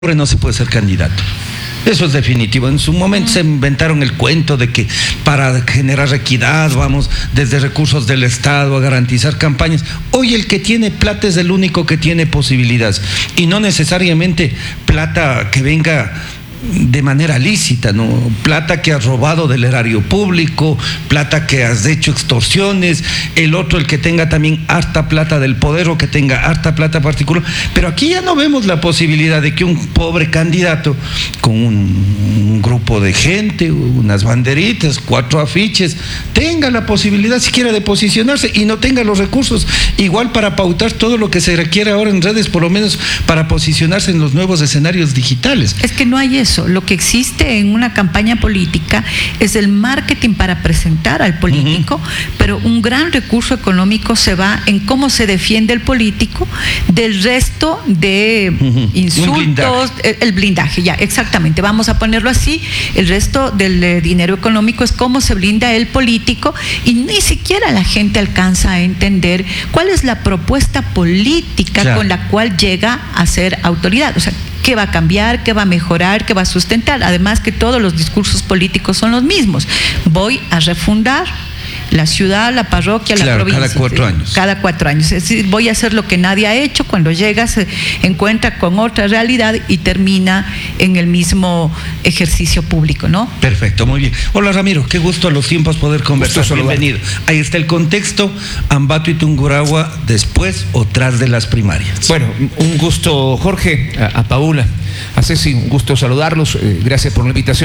no se puede ser candidato. Eso es definitivo. En su momento se inventaron el cuento de que para generar equidad vamos desde recursos del Estado a garantizar campañas. Hoy el que tiene plata es el único que tiene posibilidades, y no necesariamente plata que venga de manera lícita, ¿no? Plata que has robado del erario público, plata que has hecho extorsiones, el otro, el que tenga también harta plata del poder o que tenga harta plata particular. Pero aquí ya no vemos la posibilidad de que un pobre candidato con un grupo de gente, unas banderitas, 4 afiches, tenga la posibilidad siquiera de posicionarse y no tenga los recursos igual para pautar todo lo que se requiere ahora en redes, por lo menos para posicionarse en los nuevos escenarios digitales. Es que no hay eso. Lo que existe en una campaña política es el marketing para presentar al político, pero un gran recurso económico se va en cómo se defiende el político del resto de insultos, el blindaje, ya, exactamente, vamos a ponerlo así. El resto del dinero económico es cómo se blinda el político, y ni siquiera la gente alcanza a entender cuál es la propuesta política con la cual llega a ser autoridad. O sea, ¿qué va a cambiar? ¿Qué va a mejorar? ¿Qué va a sustentar? Además que todos los discursos políticos son los mismos. Voy a refundar la ciudad, la parroquia, la provincia. Cada 4 años. Cada 4 años. Es decir, voy a hacer lo que nadie ha hecho. Cuando llega se encuentra con otra realidad y termina en el mismo ejercicio público, ¿no? Perfecto, muy bien. Hola Ramiro, qué gusto a los tiempos poder conversar. Bienvenido. Ahí está el contexto, Ambato y Tungurahua después o tras de las primarias. Bueno, un gusto, Jorge, a Paula, a Ceci, un gusto saludarlos, gracias por la invitación.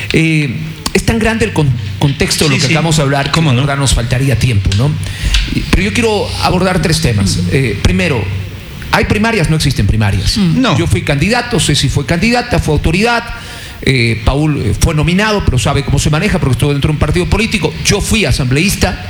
Es tan grande el contexto de lo que acabamos de hablar, que la verdad nos faltaría tiempo, ¿no? Pero yo quiero abordar 3 temas. Primero, ¿hay primarias? No existen primarias. No. Yo fui candidato, Ceci fue candidata, fue autoridad. Paul fue nominado, pero sabe cómo se maneja porque estuvo dentro de un partido político. Yo fui asambleísta.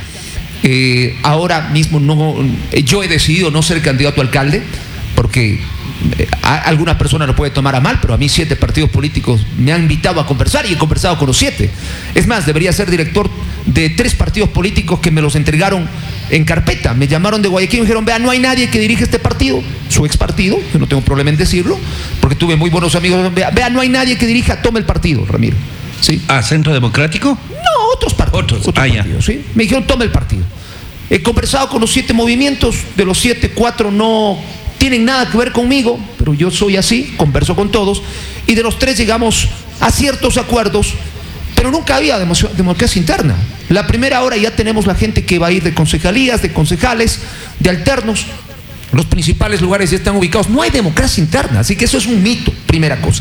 Ahora mismo yo he decidido no ser candidato a alcalde porque alguna persona lo puede tomar a mal, pero a mí 7 partidos políticos me han invitado a conversar y he conversado con los 7. Es más, debería ser director de 3 partidos políticos que me los entregaron en carpeta. Me llamaron de Guayaquil y me dijeron: vea, no hay nadie que dirige este partido, su ex partido, yo no tengo problema en decirlo, porque tuve muy buenos amigos. Vea, no hay nadie que dirija, tome el partido, Ramiro. ¿Sí? ¿A Centro Democrático? No, otros partidos. Otros partidos, ¿sí? Me dijeron: tome el partido. He conversado con los 7 movimientos, de los 7, 4 no tienen nada que ver conmigo, pero yo soy así, converso con todos, y de los 3 llegamos a ciertos acuerdos, pero nunca había democracia interna. La primera hora ya tenemos la gente que va a ir de concejalías, de concejales, de alternos, los principales lugares ya están ubicados. No hay democracia interna, así que eso es un mito, primera cosa.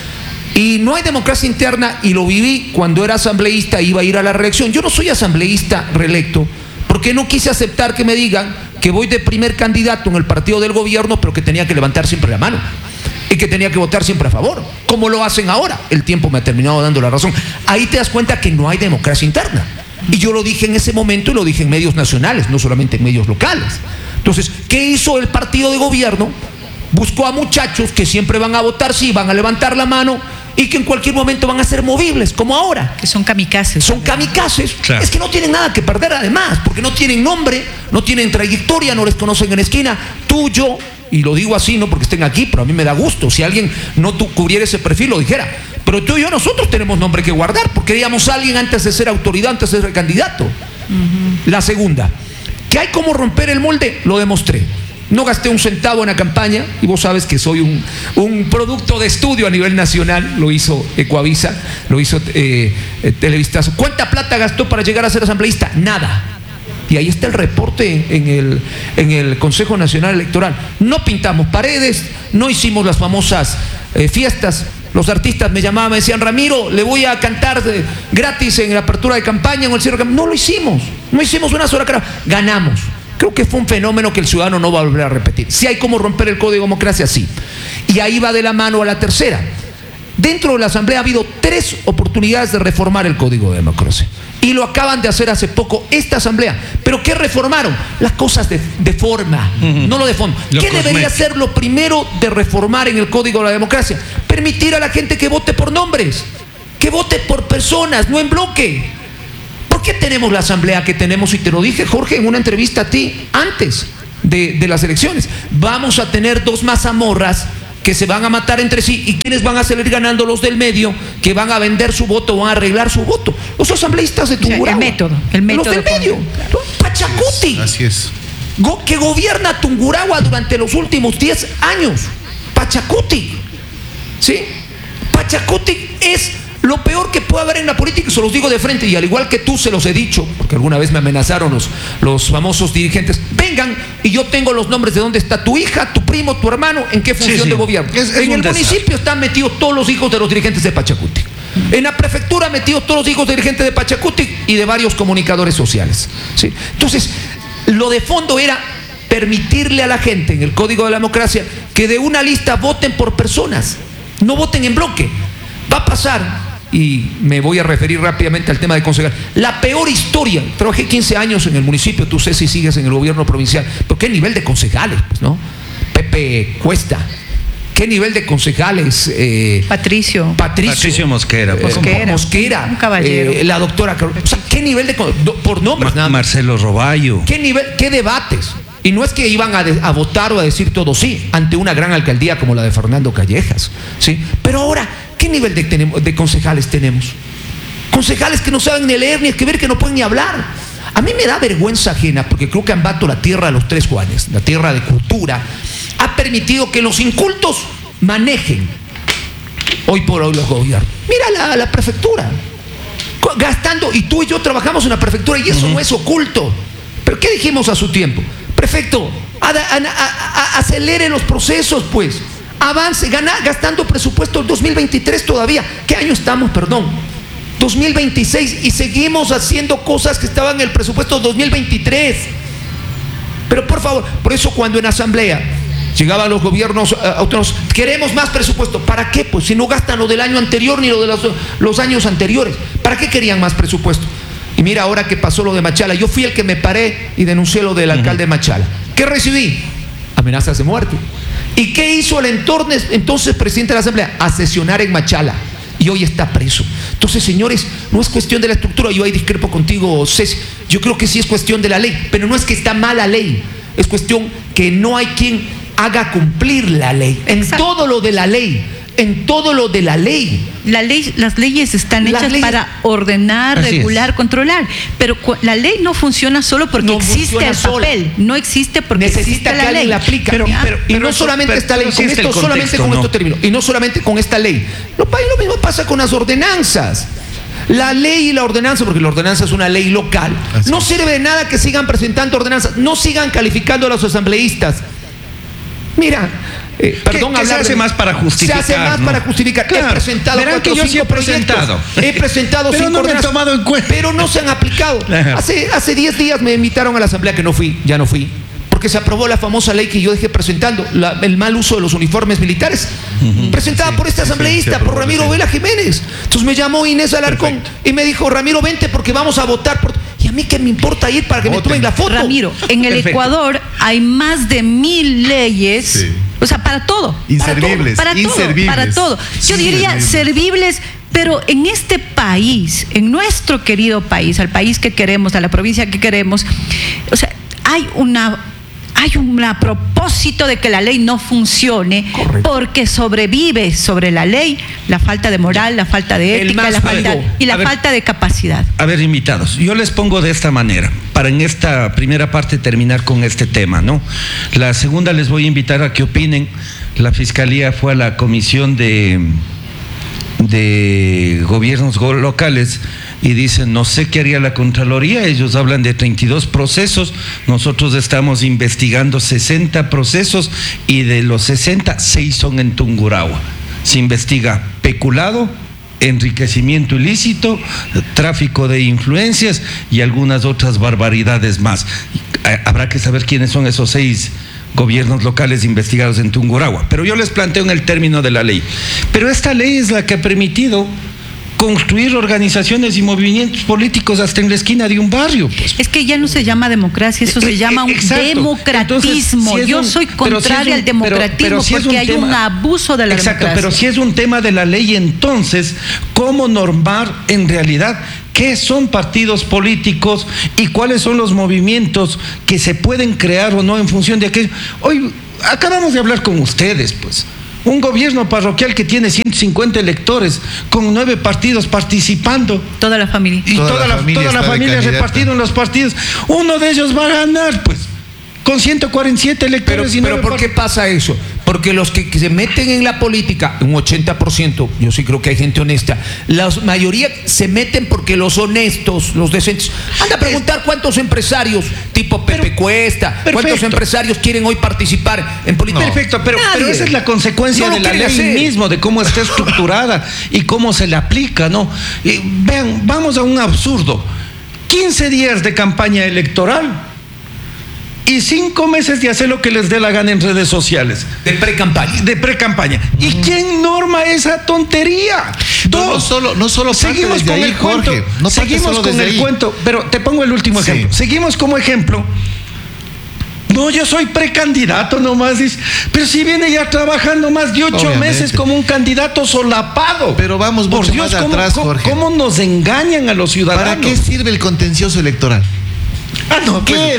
Y no hay democracia interna, y lo viví cuando era asambleísta, iba a ir a la reelección. Yo no soy asambleísta reelecto, porque no quise aceptar que me digan que voy de primer candidato en el partido del gobierno, pero que tenía que levantar siempre la mano y que tenía que votar siempre a favor, como lo hacen ahora. El tiempo me ha terminado dando la razón. Ahí te das cuenta que no hay democracia interna. Y yo lo dije en ese momento y lo dije en medios nacionales, no solamente en medios locales. Entonces, ¿qué hizo el partido de gobierno? Buscó a muchachos que siempre van a votar, sí, van a levantar la mano y que en cualquier momento van a ser movibles, como ahora. Que son kamikazes. Son kamikazes. Claro. Es que no tienen nada que perder además, porque no tienen nombre, no tienen trayectoria, no les conocen en esquina. Tú, yo, y lo digo así no porque estén aquí, pero a mí me da gusto. Si alguien no cubriera ese perfil, lo dijera. Pero tú y yo, nosotros tenemos nombre que guardar, porque queríamos a alguien antes de ser autoridad, antes de ser candidato. La segunda, que hay como romper el molde, lo demostré. No gasté un centavo en la campaña, y vos sabes que soy un producto de estudio a nivel nacional. Lo hizo Ecuavisa, lo hizo Televistazo. ¿Cuánta plata gastó para llegar a ser asambleísta? Nada. Y ahí está el reporte en el Consejo Nacional Electoral. No pintamos paredes, no hicimos las famosas fiestas. Los artistas me llamaban, me decían: Ramiro, le voy a cantar gratis en la apertura de campaña, en el cierre de campaña. No lo hicimos, no hicimos una sola cara. Ganamos. Creo que fue un fenómeno que el ciudadano no va a volver a repetir. Si hay como romper el código de democracia, sí. Y ahí va de la mano a la tercera. Dentro de la Asamblea ha habido 3 oportunidades de reformar el código de democracia. Y lo acaban de hacer hace poco esta Asamblea. ¿Pero qué reformaron? Las cosas de forma, no lo de fondo. ¿Qué debería ser lo primero de reformar en el código de la democracia? Permitir a la gente que vote por nombres, que vote por personas, no en bloque. ¿Por qué tenemos la asamblea que tenemos? Y te lo dije, Jorge, en una entrevista a ti antes de las elecciones. Vamos a tener 2 mazamorras que se van a matar entre sí. ¿Y quiénes van a salir ganando? Los del medio, que van a vender su voto, van a arreglar su voto. Los asambleístas de Tungurahua. El método. Los del medio. Pachacuti. Así es. Que gobierna Tungurahua durante los últimos 10 años. Pachacuti. ¿Sí? Pachacuti es lo peor que puede haber en la política, y se los digo de frente, y al igual que tú se los he dicho, porque alguna vez me amenazaron los famosos dirigentes, vengan y yo tengo los nombres de dónde está tu hija, tu primo, tu hermano, en qué función de gobierno. En el municipio están metidos todos los hijos de los dirigentes de Pachacuti. En la prefectura metidos todos los hijos de dirigentes de Pachacuti y de varios comunicadores sociales. ¿Sí? Entonces, lo de fondo era permitirle a la gente en el Código de la Democracia que de una lista voten por personas, no voten en bloque. Va a pasar, y me voy a referir rápidamente al tema de concejal, la peor historia. Trabajé 15 años en el municipio, tú sé si sigues en el gobierno provincial, pero qué nivel de concejales, pues, ¿no? Pepe Cuesta, qué nivel de concejales. Patricio Mosquera. Mosquera, un caballero. La doctora Carol, o sea, qué nivel de por nombres, nada más. Marcelo Roballo. ¿Qué nivel, qué debates? Y no es que iban a votar o a decir todo sí ante una gran alcaldía como la de Fernando Callejas, ¿sí? Pero ahora, ¿qué nivel de concejales tenemos? Concejales que no saben ni leer ni escribir, que no pueden ni hablar. A mí me da vergüenza ajena, porque creo que Ambato, la tierra de los tres Juanes, la tierra de cultura, ha permitido que los incultos manejen hoy por hoy los gobiernos. Mira la prefectura, gastando, y tú y yo trabajamos en la prefectura y eso no es oculto. ¿Pero qué dijimos a su tiempo? Prefecto, acelere los procesos, pues. Avance, gastando presupuesto el 2023 todavía. ¿Qué año estamos, perdón? 2026, y seguimos haciendo cosas que estaban en el presupuesto 2023. Pero por favor, por eso cuando en asamblea llegaban los gobiernos autónomos, queremos más presupuesto. ¿Para qué? Pues si no gastan lo del año anterior ni lo de los años anteriores. ¿Para qué querían más presupuesto? Y mira ahora que pasó lo de Machala. Yo fui el que me paré y denuncié lo del alcalde Machala. ¿Qué recibí? Amenazas de muerte. ¿Y qué hizo el entonces presidente de la Asamblea? A sesionar en Machala. Y hoy está preso. Entonces, señores, no es cuestión de la estructura. Yo ahí discrepo contigo, Ceci. Yo creo que sí es cuestión de la ley. Pero no es que está mala ley. Es cuestión que no hay quien haga cumplir la ley. En todo lo de la ley. En todo lo de la ley. Las leyes están hechas para ordenar, regular, controlar. Pero la ley no funciona solo porque no existe el papel. No existe porque necesita existe que alguien la aplica. Y no solamente esta ley, con esto, solamente con esto termino. Y no solamente con esta ley. Lo mismo pasa con las ordenanzas. La ley y la ordenanza, porque la ordenanza es una ley local, no sirve de nada que sigan presentando ordenanzas, no sigan calificando a los asambleístas. Mira, perdón, que se hace más para justificar. Se hace más, ¿no?, para justificar. Claro. He presentado Verán que yo sí he presentado. He presentado pero no me han tomado en cuenta. Pero no se han aplicado. Hace 10 días me invitaron a la asamblea, que no fui, ya no fui, porque se aprobó la famosa ley que yo dejé presentando, el mal uso de los uniformes militares, presentada por este asambleísta, por Ramiro Vela Jiménez. Entonces me llamó Inés Alarcón y me dijo: Ramiro, vente porque vamos a votar por... ¿Y a mí qué me importa ir para que me tomen la foto? Ramiro, en el Ecuador hay más de 1000 leyes, sí, o sea, para todo. Inservibles. Para todo. Yo diría servibles, pero en este país, en nuestro querido país, al país que queremos, a la provincia que queremos, o sea, hay un propósito de que la ley no funcione. Correcto. Porque sobrevive sobre la ley la falta de moral, la falta de ética, la falta de capacidad. A ver, invitados, yo les pongo de esta manera, para en esta primera parte terminar con este tema, ¿no? La segunda les voy a invitar a que opinen. La Fiscalía fue a la Comisión de Gobiernos Locales y dicen: no sé qué haría la Contraloría. Ellos hablan de 32 procesos, nosotros estamos investigando 60 procesos y de los 60, 6 son en Tungurahua. Se investiga peculado, enriquecimiento ilícito, tráfico de influencias y algunas otras barbaridades más. Habrá que saber quiénes son esos 6 gobiernos locales investigados en Tungurahua. Pero yo les planteo en el término de la ley. Pero esta ley es la que ha permitido construir organizaciones y movimientos políticos hasta en la esquina de un barrio. Pues. Es que ya no se llama democracia, eso se llama un democratismo. Entonces, yo soy contraria al democratismo porque hay un abuso de la democracia. Pero si es un tema de la ley, entonces, ¿cómo normar en realidad qué son partidos políticos y cuáles son los movimientos que se pueden crear o no en función de aquello? Hoy acabamos de hablar con ustedes, pues. Un gobierno parroquial que tiene 150 electores, con 9 partidos participando. Toda la familia. Y toda la familia repartida en los partidos. Uno de ellos va a ganar, pues, con 147 electores. Pero ¿por qué pasa eso? Porque los que se meten en la política, un 80%, yo sí creo que hay gente honesta, la mayoría se meten porque los honestos, los decentes, anda a preguntar cuántos empresarios, tipo Pepe Cuesta, cuántos empresarios quieren hoy participar en política. Perfecto, pero esa es la consecuencia de la ley mismo, de cómo está estructurada y cómo se le aplica, ¿no? Y vean, vamos a un absurdo. 15 días de campaña electoral y 5 meses de hacer lo que les dé la gana en redes sociales. De pre-campaña. De pre-campaña. ¿Y quién norma esa tontería? Dos. No solo seguimos con el cuento. Seguimos con el cuento. Pero te pongo el último ejemplo. Seguimos como ejemplo. No, yo soy precandidato nomás, dice. Pero si viene ya trabajando más de 8 meses como un candidato solapado. Pero vamos por Dios, más atrás, Jorge. ¿Cómo nos engañan a los ciudadanos? ¿Para qué sirve el contencioso electoral? No, ¿Qué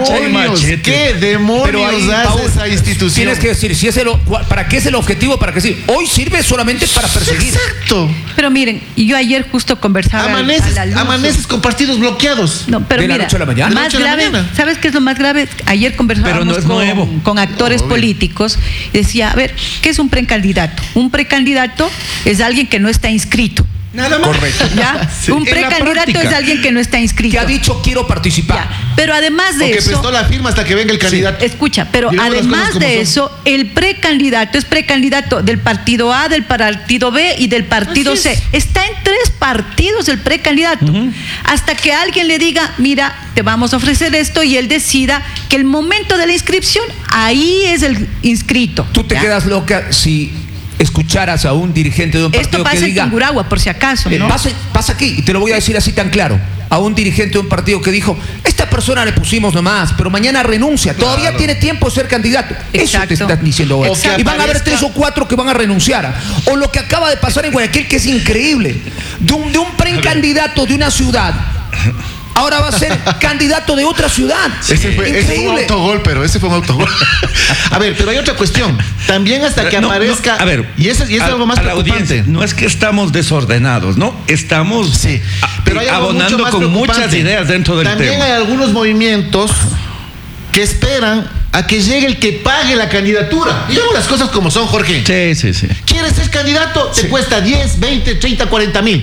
demonios hace esa institución? Tienes que decir, si es ¿para qué es el objetivo? ¿Para qué sirve? Hoy sirve solamente para perseguir. Exacto. Pero miren, yo ayer justo conversaba. Amaneces con partidos bloqueados. No, pero de la noche a la mañana. Más grave, ¿sabes qué es lo más grave? Ayer conversábamos con actores políticos y decía, a ver, ¿qué es un precandidato? Un precandidato es alguien que no está inscrito. Nada más. Correcto. ¿Ya? Sí. Un precandidato es alguien que no está inscrito. Que ha dicho quiero participar. Ya. Pero además de eso. Que prestó la firma hasta que venga el candidato. Escucha, pero además de eso, el precandidato es precandidato del partido A, del partido B y del partido C. Está en 3 partidos el precandidato. Hasta que alguien le diga, mira, te vamos a ofrecer esto y él decida que el momento de la inscripción, ahí es el inscrito. Tú te quedas loca si escucharas a un dirigente de un partido que diga... Esto pasa en Tungurahua, por si acaso, ¿no? Pasa aquí, y te lo voy a decir así tan claro. A un dirigente de un partido que dijo, esta persona le pusimos nomás, pero mañana renuncia, todavía tiene tiempo de ser candidato. Exacto. Eso te estás diciendo hoy. Y van a haber 3 o 4 que van a renunciar. O lo que acaba de pasar en Guayaquil, que es increíble. De un precandidato de una ciudad, ahora va a ser candidato de otra ciudad. Ese fue un autogol, pero ese fue un autogol. A ver, pero hay otra cuestión. También hasta que aparezca... A ver, y eso es algo más preocupante. No es que estamos desordenados, ¿no? Estamos pero hay abonando con muchas ideas dentro del tema. También hay algunos movimientos que esperan a que llegue el que pague la candidatura. Digamos las cosas como son, Jorge. Sí. ¿Quieres ser candidato? Te cuesta 10, 20, 30, 40 mil.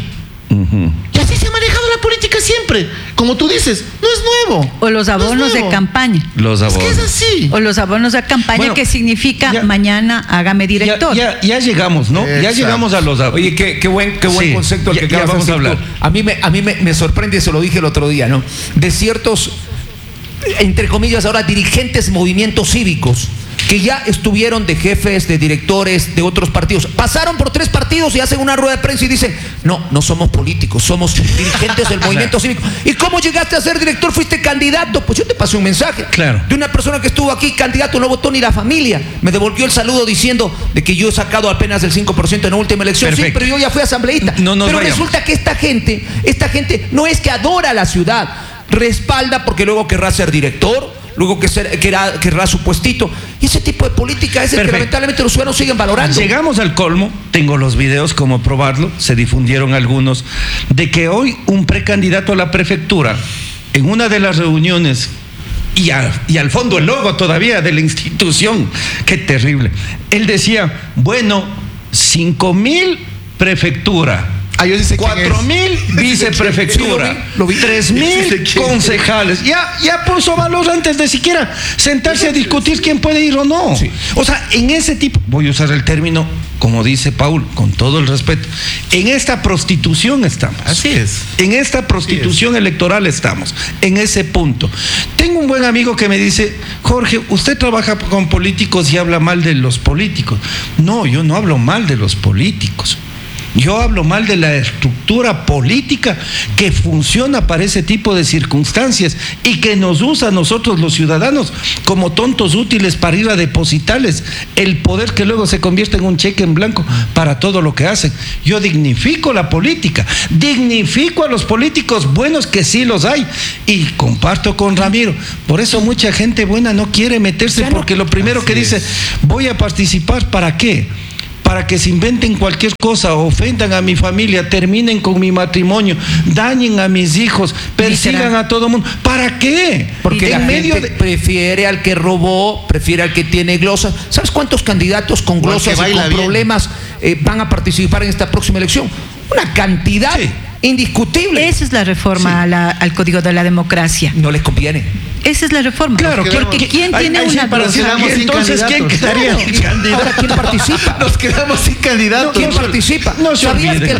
Y así se ha manejado la política siempre. Como tú dices, no es nuevo. O los abonos de campaña. Es que es así. O los abonos de campaña, que significa mañana hágame director. Ya llegamos, ¿no? Exacto. Ya llegamos a los abonos. Oye, qué buen concepto el que acabas vamos de a hablar. A mí me sorprende, se lo dije el otro día, ¿no? De ciertos, entre comillas ahora, dirigentes movimientos cívicos que ya estuvieron de jefes, de directores de otros partidos. Pasaron por 3 partidos y hacen una rueda de prensa y dicen, no somos políticos, somos dirigentes del movimiento cívico. ¿Y cómo llegaste a ser director? ¿Fuiste candidato? Pues yo te pasé un mensaje de una persona que estuvo aquí, candidato, no votó ni la familia. Me devolvió el saludo diciendo de que yo he sacado apenas el 5% en la última elección. Perfecto. Sí, pero yo ya fui asambleísta. Pero resulta que esta gente no es que adora la ciudad, respalda porque luego querrá ser director, luego querrá su puestito. Y ese tipo de política es el que lamentablemente los ciudadanos siguen valorando. Llegamos al colmo, tengo los videos como probarlo, se difundieron algunos, de que hoy un precandidato a la prefectura, en una de las reuniones, y al fondo el logo todavía de la institución, qué terrible, él decía, 5,000 prefectura, 4,000 viceprefectura, 3,000 concejales. Ya puso valor antes de siquiera sentarse a discutir quién puede ir o no. O sea, en ese tipo, voy a usar el término, como dice Paul, con todo el respeto, en esta prostitución estamos. Así es. En esta prostitución electoral estamos, en ese punto. Tengo un buen amigo que me dice, Jorge, usted trabaja con políticos y habla mal de los políticos. No, yo no hablo mal de los políticos. Yo hablo mal de la estructura política que funciona para ese tipo de circunstancias y que nos usa a nosotros los ciudadanos como tontos útiles para ir a depositarles el poder que luego se convierte en un cheque en blanco para todo lo que hacen. Yo dignifico la política, dignifico a los políticos buenos, que sí los hay, y comparto con Ramiro. Por eso mucha gente buena no quiere meterse, porque lo primero que dice, voy a participar, ¿para qué? para que se inventen cualquier cosa, ofendan a mi familia, terminen con mi matrimonio, dañen a mis hijos, persigan a todo mundo. ¿Para qué? Porque la gente prefiere al que robó, prefiere al que tiene glosas. ¿Sabes cuántos candidatos con glosas y con problemas van a participar en esta próxima elección? Una cantidad indiscutible. Esa es la reforma al Código de la Democracia. No les conviene. Esa es la reforma. Claro, porque ¿quién tiene una entonces ¿quién quedaría sin candidato? Ahora, ¿quién participa? Nos quedamos sin candidatos. ¿Quién participa? ¿Sabías que el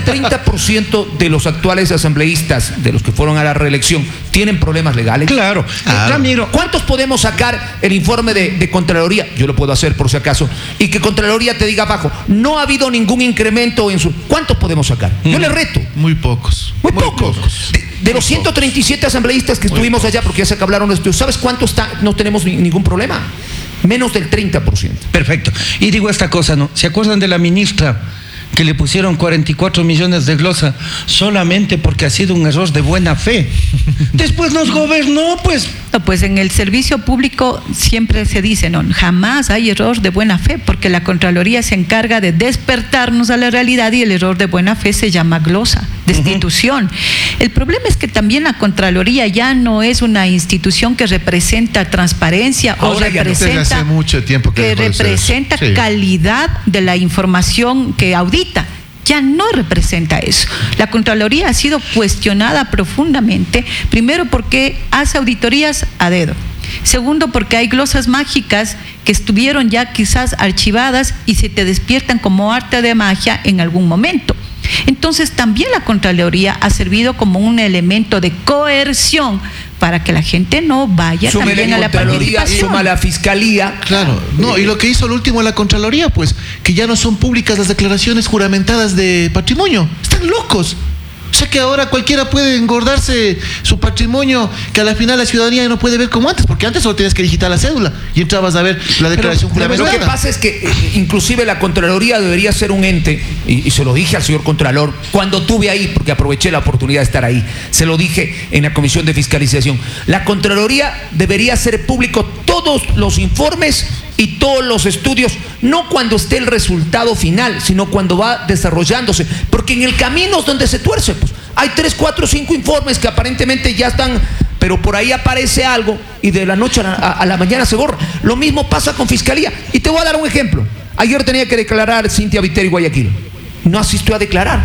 30% de los actuales asambleístas, de los que fueron a la reelección, tienen problemas legales? Claro. Ramiro, ¿cuántos podemos sacar el informe de Contraloría? Yo lo puedo hacer por si acaso. Y que Contraloría te diga abajo, no ha habido ningún incremento en su... ¿Cuántos podemos sacar? Yo le reto. Muy pocos. Muy pocos. De los 137 asambleístas que estuvimos allá, porque ya se hablaron de esto, ¿sabes cuánto está? No tenemos ningún problema. Menos del 30%. Perfecto. Y digo esta cosa, ¿no? ¿Se acuerdan de la ministra que le pusieron 44 millones de glosa solamente porque ha sido un error de buena fe? Después nos gobernó, pues. No, pues en el servicio público siempre se dice, no, jamás hay error de buena fe, porque la Contraloría se encarga de despertarnos a la realidad y el error de buena fe se llama glosa, destitución. El problema es que también la Contraloría ya no es una institución que representa transparencia o representa, hace mucho tiempo que representa calidad de la información que audita. Ya no representa eso. La Contraloría ha sido cuestionada profundamente, primero porque hace auditorías a dedo. Segundo, porque hay glosas mágicas que estuvieron ya quizás archivadas y se te despiertan como arte de magia en algún momento. Entonces también la Contraloría ha servido como un elemento de coerción para que la gente no vaya también a la participación. Suma la Fiscalía. Claro, no, y lo que hizo el último la Contraloría, pues, que ya no son públicas las declaraciones juramentadas de patrimonio. Están locos. O sea que ahora cualquiera puede engordarse su patrimonio, que a la final la ciudadanía ya no puede ver como antes, porque antes solo tenías que digitar la cédula y entrabas a ver la declaración juramentada. Lo que pasa es que inclusive la Contraloría debería ser un ente, y se lo dije al señor Contralor cuando estuve ahí, porque aproveché la oportunidad de estar ahí, se lo dije en la Comisión de Fiscalización. La Contraloría debería hacer público todos los informes y todos los estudios, no cuando esté el resultado final, sino cuando va desarrollándose, porque en el camino es donde se tuerce, pues. Hay 3, 4, 5 informes que aparentemente ya están, pero por ahí aparece algo y de la noche a la mañana se borra. Lo mismo pasa con Fiscalía. Y te voy a dar un ejemplo. Ayer tenía que declarar Cintia Viteri Guayaquil. No asistió a declarar.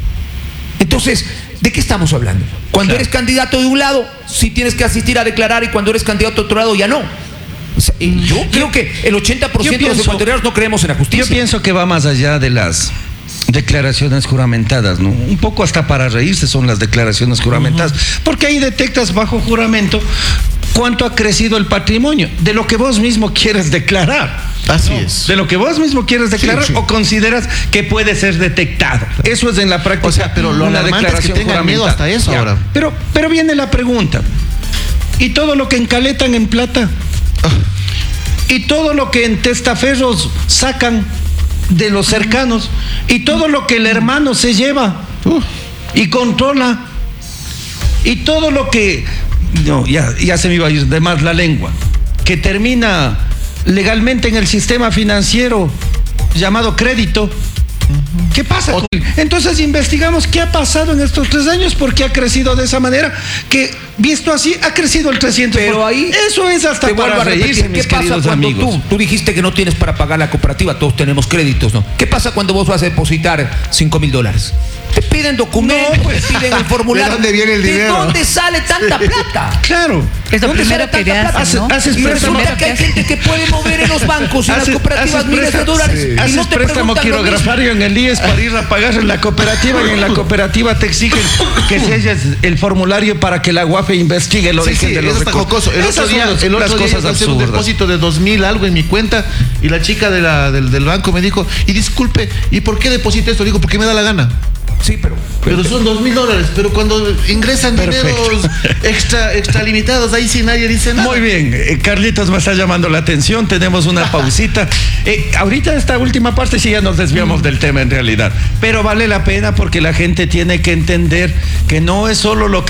Entonces, ¿de qué estamos hablando? Cuando eres candidato de un lado, sí tienes que asistir a declarar, y cuando eres candidato de otro lado, ya no. O sea, yo creo que el 80% de los ecuatorianos no creemos en la justicia. Yo pienso que va más allá de las declaraciones juramentadas, ¿no? Un poco hasta para reírse son las declaraciones juramentadas, porque ahí detectas bajo juramento cuánto ha crecido el patrimonio, de lo que vos mismo quieres declarar. Así es. De lo que vos mismo quieres declarar, o consideras que puede ser detectado. Eso es en la práctica. O sea, pero lo alarmante es que tengan miedo hasta eso ahora. Pero viene la pregunta. ¿Y todo lo que encaletan en plata? ¿Y todo lo que en testaferros sacan de los cercanos? ¿Y todo lo que el hermano se lleva y controla? ¿Y todo lo que... No, ya se me iba a ir de más la lengua. Que termina legalmente en el sistema financiero llamado crédito. ¿Qué pasa? Entonces investigamos qué ha pasado en estos 3 años, por qué ha crecido de esa manera, que visto así ha crecido el 300%. Pero ahí eso es hasta te para reírse, mis queridos amigos. Tú dijiste que no tienes para pagar la cooperativa, todos tenemos créditos, ¿no? ¿Qué pasa cuando vos vas a depositar $5,000? Te piden documentos, te piden el formulario. ¿De dónde viene el dinero? ¿De dónde sale tanta plata? Claro. Es lo primero que haces, ¿no? Y resulta que hay gente que puede mover en los bancos y en las cooperativas miles de dólares. Y haces no te préstamo quirografario en el IES para ir a pagar en la cooperativa, y en la cooperativa te exigen que selles el formulario para que la UAFE investigue el origen de los recursos. Jocoso. El otro día hice un depósito de 2,000 algo en mi cuenta, y la chica del banco me dijo, y disculpe, ¿y por qué deposité esto? Digo, porque me da la gana. Sí, pero son $2,000, pero cuando ingresan dineros extralimitados, ahí sí nadie dice nada. Muy bien, Carlitos me está llamando la atención, tenemos una pausita. Ahorita esta última parte sí ya nos desviamos del tema en realidad, pero vale la pena porque la gente tiene que entender que no es solo lo que